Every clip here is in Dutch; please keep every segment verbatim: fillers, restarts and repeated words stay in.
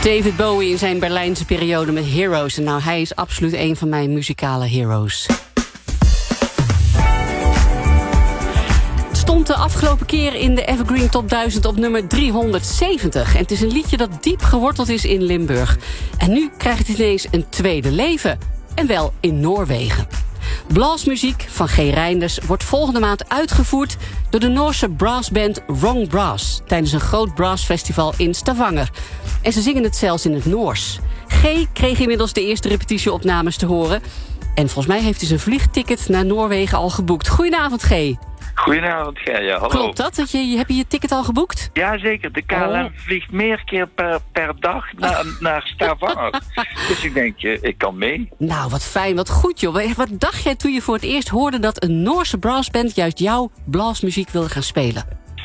David Bowie in zijn Berlijnse periode met Heroes. En nou, hij is absoluut een van mijn muzikale heroes. Het stond de afgelopen keer in de Evergreen Top duizend op nummer driehonderdzeventig. En het is een liedje dat diep geworteld is in Limburg. En nu krijgt het ineens een tweede leven. En wel in Noorwegen. Blasmuziek van G. Reinders wordt volgende maand uitgevoerd door de Noorse brassband Wrong Brass tijdens een groot brassfestival in Stavanger. En ze zingen het zelfs in het Noors. G. kreeg inmiddels de eerste repetitieopnames te horen. En volgens mij heeft hij zijn vliegticket naar Noorwegen al geboekt. Goedenavond, G. Goedenavond, Gerja. Hallo. Klopt dat? dat je, heb je je ticket al geboekt? Jazeker, de K L M oh. vliegt meer keer per, per dag naar, naar Stavanger. Dus ik denk, ik kan mee. Nou, wat fijn, wat goed joh. Wat dacht jij toen je voor het eerst hoorde dat een Noorse brassband juist jouw blasmuziek wilde gaan spelen?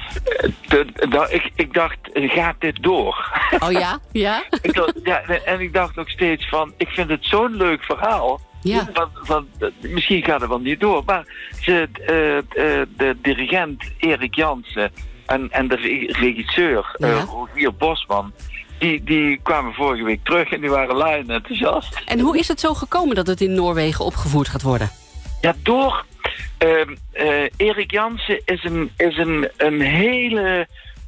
De, de, ik, ik dacht, gaat dit door? Oh ja? Ja? ik dacht, ja? En ik dacht ook steeds van, ik vind het zo'n leuk verhaal. Ja. Van, van, misschien gaat het wel niet door. Maar ze, uh, uh, de dirigent Erik Jansen en, en de regisseur ja. uh, Rogier Bosman, die, die kwamen vorige week terug en die waren luid en enthousiast. En hoe is het zo gekomen dat het in Noorwegen opgevoerd gaat worden? Ja, door... Uh, uh, Erik Jansen is een, is een, een hele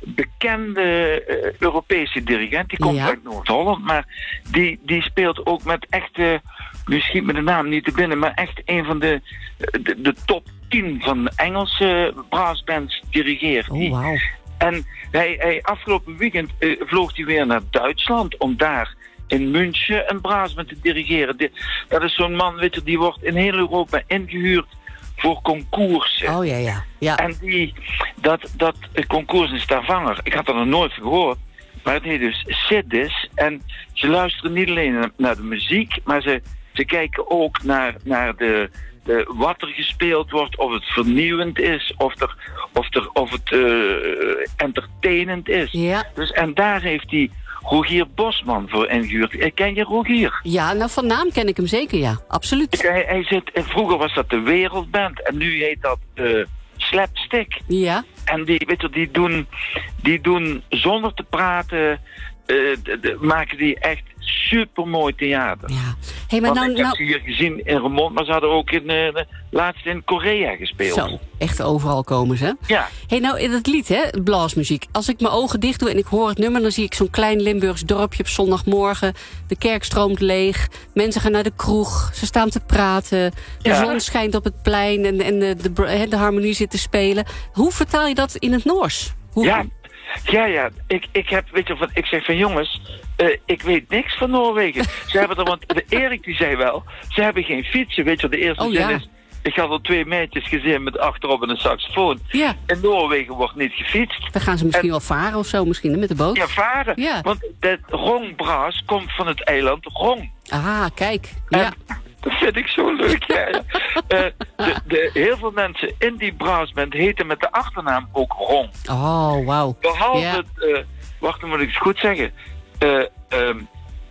bekende uh, Europese dirigent. Die komt ja. uit Noord-Holland, maar die, die speelt ook met echte, nu schiet me de naam niet te binnen, maar echt een van de, de, de top tien van Engelse brassbands dirigeert. Oh, wow. En hij, hij, afgelopen weekend uh, vloog hij weer naar Duitsland om daar in München een brassband te dirigeren. Die, dat is zo'n man, weet je, die wordt in heel Europa ingehuurd voor concoursen. Oh ja, ja. ja. En die, dat, dat concours in Stavanger, ik had er nog nooit van gehoord, maar het heet dus Siddis. En ze luisteren niet alleen naar de muziek, maar ze, ze kijken ook naar, naar de, de, wat er gespeeld wordt, of het vernieuwend is, of, er, of, er, of het uh, entertainend is. Ja. Dus, en daar heeft hij Rogier Bosman voor ingehuurd. Ken je Rogier? Ja, nou van naam ken ik hem zeker, ja. Absoluut. Hij, hij zit, vroeger was dat de Wereldband en nu heet dat uh, Slapstick. Ja. En die, weet je, die doen, die doen zonder te praten, uh, de, de, maken die echt supermooi theater. Ja. Hey, maar nou, ik heb nou... ze hier gezien in Remont, maar ze hadden ook in, uh, laatst in Korea gespeeld. Zo, echt overal komen ze. Ja. Hey, nou, in het lied, hè, blasmuziek. Als ik mijn ogen dicht doe en ik hoor het nummer, dan zie ik zo'n klein Limburgs dorpje op zondagmorgen. De kerk stroomt leeg. Mensen gaan naar de kroeg. Ze staan te praten. De ja. zon schijnt op het plein en, en de, de, de harmonie zit te spelen. Hoe vertaal je dat in het Noors? Hoe... Ja, ja, ja. Ik, ik heb, weet je, ik zeg van jongens, uh, ik weet niks van Noorwegen. Ze hebben er, want de Erik die zei wel, ze hebben geen fietsen. Weet je, de eerste oh, zin ja. is, ik had al twee meisjes gezien met achterop een saxofoon. Ja. In Noorwegen wordt niet gefietst. Dan gaan ze misschien en, wel varen of zo, misschien met de boot. Ja, varen. Ja. Want de Rongbras komt van het eiland Rong. Ah, kijk. Ja. En, dat vind ik zo leuk, ja. ja. uh, de, de, heel veel mensen in die brassband heten met de achternaam ook Rong. Oh, wauw. Behalve, ja. het, uh, wacht, dan moet ik het goed zeggen. Uh, um,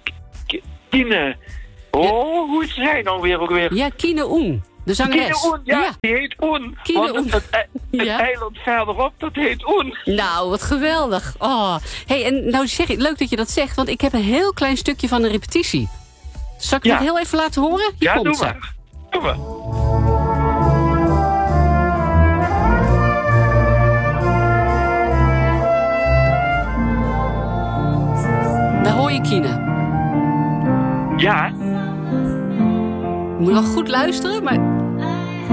Kine, oh, ja. hoe is zij nou weer ook weer? Ja, Kine Oen, de zangeres. Kine Oen, ja, ja, die heet Oen. Kine want Oen. het, het, het ja. eiland verderop, dat heet Oen. Nou, wat geweldig. Oh. Hey, en nou zeg ik, leuk dat je dat zegt, want ik heb een heel klein stukje van een repetitie. Zal ik ja. het heel even laten horen? Hier ja, komt doe ze. maar. Doe maar. Daar hoor je Kine. Ja. Je moet wel goed luisteren, maar